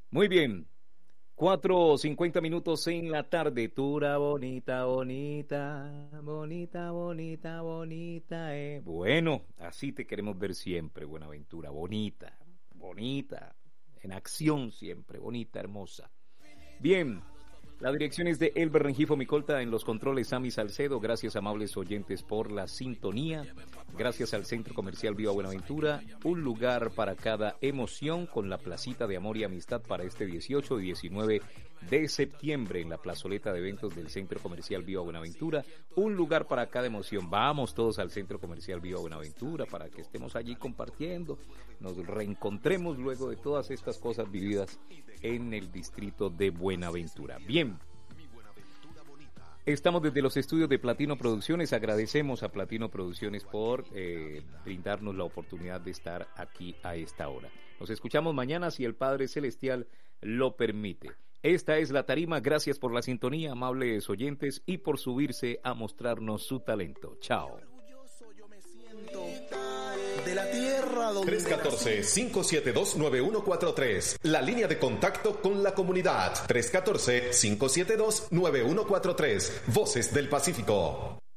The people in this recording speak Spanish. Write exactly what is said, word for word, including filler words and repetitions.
Muy bien. Cuatro cincuenta minutos en la tarde. Tura bonita, bonita, bonita, bonita, bonita. Eh. Bueno, así te queremos ver siempre, Buenaventura. Bonita, bonita. En acción siempre, bonita, hermosa. Bien. La dirección es de Elber Rengifo Micolta, en los controles Sammy Salcedo. Gracias, amables oyentes, por la sintonía. Gracias al Centro Comercial Viva Buenaventura, un lugar para cada emoción, con la placita de amor y amistad para este dieciocho y diecinueve de septiembre en la plazoleta de eventos del Centro Comercial Viva Buenaventura. Un lugar para cada emoción. Vamos todos al Centro Comercial Viva Buenaventura para que estemos allí compartiendo, nos reencontremos luego de todas estas cosas vividas en el distrito de Buenaventura. Bien. Estamos desde los estudios de Platino Producciones. Agradecemos a Platino Producciones por eh, brindarnos la oportunidad de estar aquí a esta hora. Nos escuchamos mañana si el Padre Celestial lo permite. Esta es La Tarima. Gracias por la sintonía, amables oyentes, y por subirse a mostrarnos su talento. Chao. De la tierra donde tres uno cuatro, cinco siete dos, nueve uno cuatro tres. La línea de contacto con la comunidad. tres uno cuatro, cinco siete dos, nueve uno cuatro tres. Voces del Pacífico.